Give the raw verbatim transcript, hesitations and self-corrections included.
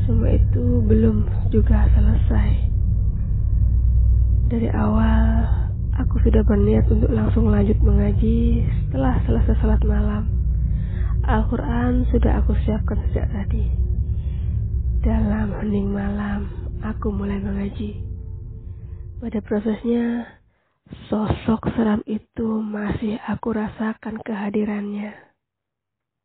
Semua itu belum juga selesai. Dari awal, aku sudah berniat untuk langsung lanjut mengaji setelah selesai salat malam. Al-Quran sudah aku siapkan sejak tadi. Dalam hening malam, aku mulai mengaji. Pada prosesnya, sosok seram itu masih aku rasakan kehadirannya.